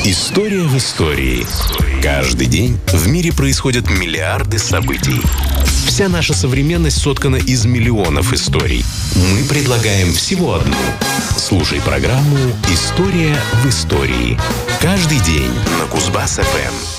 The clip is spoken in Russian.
История в истории. Каждый день в мире происходят миллиарды событий. Вся наша современность соткана из миллионов историй. Мы предлагаем всего одну. Слушай программу «История в истории». Каждый день на Кузбасс-ФМ.